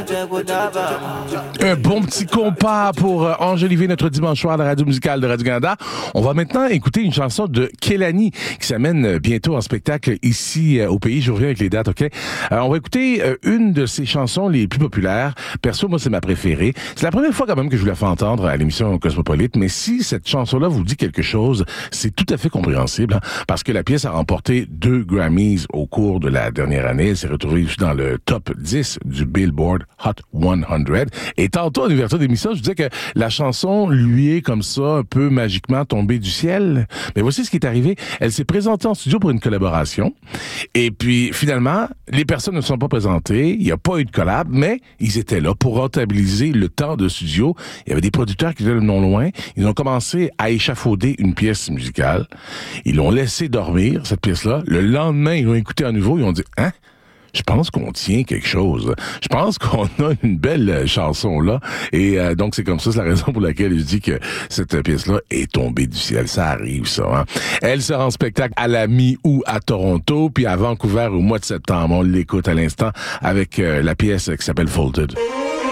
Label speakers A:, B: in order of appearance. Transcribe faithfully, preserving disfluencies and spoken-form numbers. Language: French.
A: Un bon petit compas pour euh, enjoliver notre dimanche soir à la radio musicale de Radio-Canada. On va maintenant écouter une chanson de Kehlani qui s'amène bientôt en spectacle ici euh, au pays. Je reviens avec les dates, OK? Euh, on va écouter euh, une de ses chansons les plus populaires. Perso, moi, c'est ma préférée. C'est la première fois quand même que je vous la fais entendre à l'émission Cosmopolite, mais si cette chanson-là vous dit quelque chose, c'est tout à fait compréhensible, hein, parce que la pièce a remporté deux Grammys au cours de la dernière année. Elle s'est retrouvée dans le top dix du Billboard Hot cent. Et tantôt, en ouverture d'émission, je disais que la chanson lui est comme ça, un peu magiquement tombée du ciel. Mais voici ce qui est arrivé. Elle s'est présentée en studio pour une collaboration. Et puis, finalement, les personnes ne se sont pas présentées. Il n'y a pas eu de collab, mais ils étaient là pour rentabiliser le temps de studio. Il y avait des producteurs qui étaient là non loin. Ils ont commencé à échafauder une pièce musicale. Ils l'ont laissé dormir, cette pièce-là. Le lendemain, ils l'ont écouté à nouveau. Ils ont dit, hein? Je pense qu'on tient quelque chose. Je pense qu'on a une belle chanson là. Et euh, donc, c'est comme ça, c'est la raison pour laquelle je dis que cette pièce-là est tombée du ciel. Ça arrive, ça. Hein? Elle sera en spectacle à la mi-août à Toronto, puis à Vancouver au mois de septembre. On l'écoute à l'instant avec euh, la pièce qui s'appelle Folded.